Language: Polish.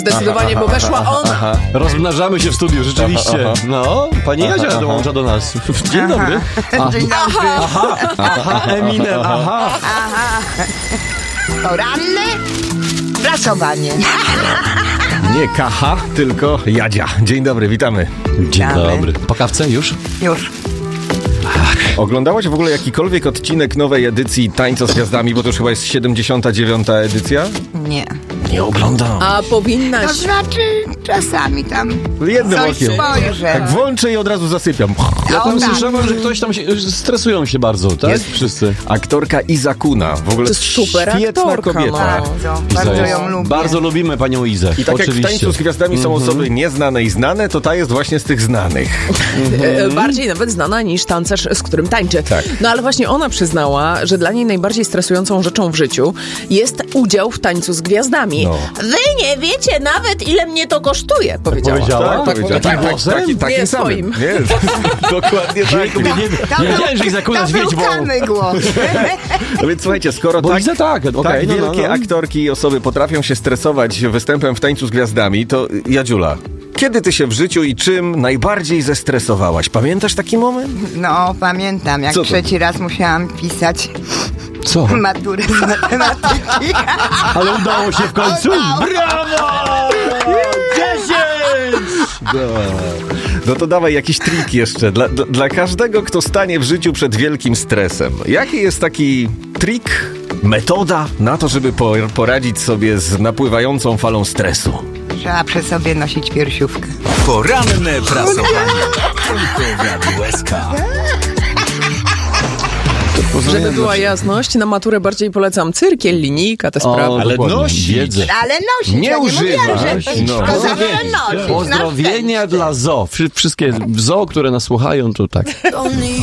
Zdecydowanie, bo weszła ona. Rozmnażamy się w studiu, rzeczywiście. No, pani Jadzia dołącza do nas. Dzień dobry. Dzień dobry. Aha, Eminem, aha. Poranne prasowanie. Nie Kacha, tylko Jadzia. Dzień dobry, witamy. Dzień Witamy. dobry. Po kawce już? Już. Oglądałaś w ogóle jakikolwiek odcinek nowej edycji Tańca z Gwiazdami, bo to już chyba jest 79. edycja? Nie. Nie oglądam. A powinnaś. To znaczy czasami tam Jednym coś okiem. spojrzę. Tak włączę i od razu zasypiam. Ja tam tak. słyszałem, że ktoś tam stresują się bardzo, tak? Jest. Wszyscy. Aktorka Iza Kuna. W ogóle To jest super świetna aktorka, kobieta. Bardzo Iza ją jest- lubię. Bardzo lubimy panią Izę. I tak jak w Oczywiście. Tańcu z Gwiazdami są osoby nieznane i znane, to ta jest właśnie z tych znanych. Bardziej nawet znana niż tancerz, z którym tańczy. Tak. No ale właśnie ona przyznała, że dla niej najbardziej stresującą rzeczą w życiu jest udział w Tańcu z Gwiazdami. No. Wy nie wiecie nawet, ile mnie to kosztuje, powiedziała. powiedziała? Takim głosem? Takim Nie samym. swoim. Nie, dokładnie tak. Nie wiedziałem, że Iza Kuna To zwiedź, był bo... Kany głos. No więc słuchajcie, skoro Bo tak, Iza tak, okej, tak no, wielkie no. aktorki i osoby potrafią się stresować występem w Tańcu z Gwiazdami, to Jadziula, kiedy ty się w życiu i czym najbardziej zestresowałaś? Pamiętasz taki moment? No, pamiętam, jak Co to? trzeci raz musiałam pisać Co? maturę z matematyki. Ale udało się w końcu? Brawo! 10! No to dawaj jakiś trik jeszcze. Dla każdego, kto stanie w życiu przed wielkim stresem. Jaki jest taki trik, metoda na to, żeby poradzić sobie z napływającą falą stresu? Trzeba przy sobie nosić piersiówkę. Poranne prasowanie. Tylko w Radiu SK. Żeby była jasność, na maturę bardziej polecam cyrkiel, linijka, te sprawy. ale dokładnie, nosić. wiedzę. Ale nosić, Nie ja nie mówiłam, że używasz. pić, No. tylko zawsze nosić. Pozdrowienia dla zoo. Wszystkie zoo, które nas słuchają, to tak.